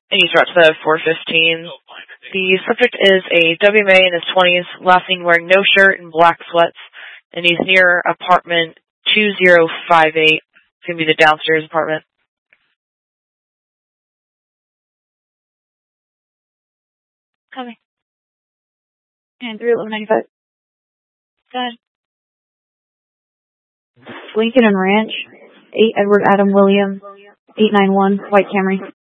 And he's brought to 415. The subject is a WMA in his 20s, last seen wearing no shirt and black sweats, and he's near apartment 2058. It's going to be the downstairs apartment. Coming. And 31195. Go ahead. Lincoln and Ranch, 8 Edward Adam William, 891, White Camry.